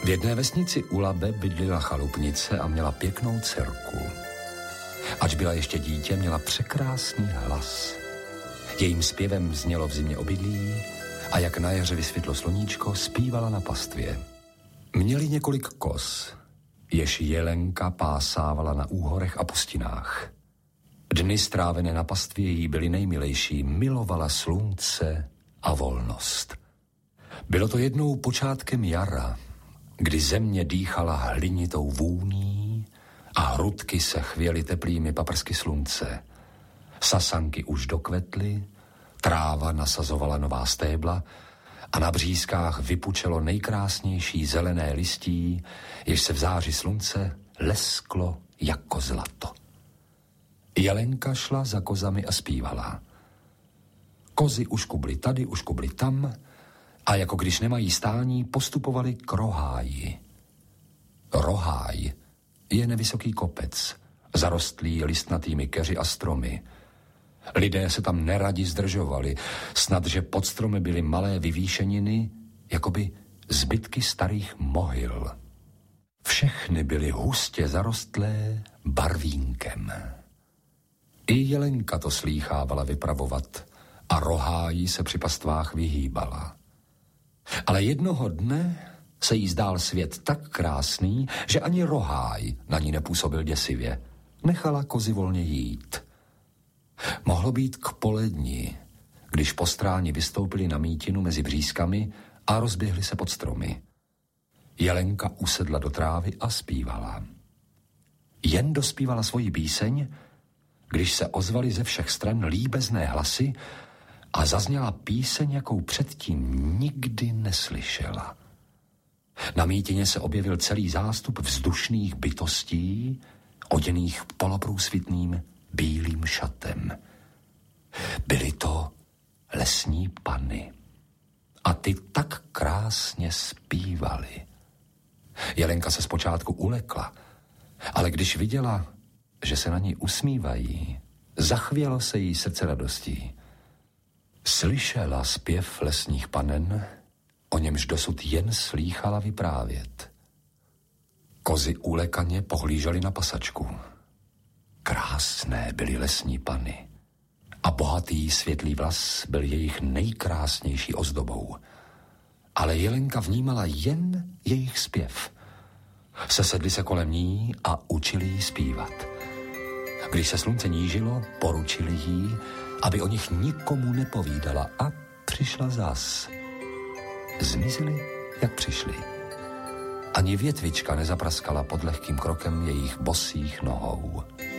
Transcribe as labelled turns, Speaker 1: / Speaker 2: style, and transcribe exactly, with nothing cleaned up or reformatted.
Speaker 1: V jedné vesnici u Labe bydlila chalupnice a měla pěknou dcerku. Ač byla ještě dítě, měla překrásný hlas. Jejím zpěvem znělo v zimě obydlí a jak na jaře vysvětlo sluníčko, zpívala na pastvě. Měli několik koz, jež Jelenka pásávala na úhorech a pustinách. Dny strávené na pastvě jí byly nejmilejší, milovala slunce a volnost. Bylo to jednou počátkem jara, kdy země dýchala hlinitou vůní a hrudky se chvěly teplými paprsky slunce. Sasanky už dokvetly, tráva nasazovala nová stébla a na břízkách vypučelo nejkrásnější zelené listí, jež se v záři slunce lesklo jako zlato. Jelenka šla za kozami a zpívala. Kozy už kubly tady, už kubly tam a jako když nemají stání, postupovali k roháji. Roháj je nevysoký kopec, zarostlý listnatými keři a stromy. Lidé se tam neradi zdržovali, snad, že pod stromy byly malé vyvýšeniny, jakoby zbytky starých mohyl. Všechny byly hustě zarostlé barvínkem. I Jelenka to slýchávala vypravovat a roháji se při pastvách vyhýbala. Ale jednoho dne se jí zdál svět tak krásný, že ani roháj na ní nepůsobil děsivě. Nechala kozy volně jít. Mohlo být k poledni, když postráni vystoupili na mítinu mezi břízkami a rozběhli se pod stromy. Jelenka usedla do trávy a zpívala. Jen dospívala svoji píseň, když se ozvaly ze všech stran líbezné hlasy a zazněla píseň, jakou předtím nikdy neslyšela. Na mítině se objevil celý zástup vzdušných bytostí, oděných poloprůsvitným bílým šatem. Byly to lesní panny. A ty tak krásně zpívaly. Jelenka se zpočátku ulekla, ale když viděla, že se na ní usmívají, zachvělo se jí srdce radostí. Slyšela zpěv lesních panen, o němž dosud jen slýchala vyprávět. Kozy ulekaně pohlížely na pasačku. Krásné byly lesní panny a bohatý světlý vlas byl jejich nejkrásnější ozdobou. Ale Jelenka vnímala jen jejich zpěv. Sesedli se kolem ní a učili jí zpívat. Když se slunce nížilo, poručili jí, aby o nich nikomu nepovídala, a přišla zas. Zmizeli, jak přišli. Ani větvička nezapraskala pod lehkým krokem jejich bosých nohou.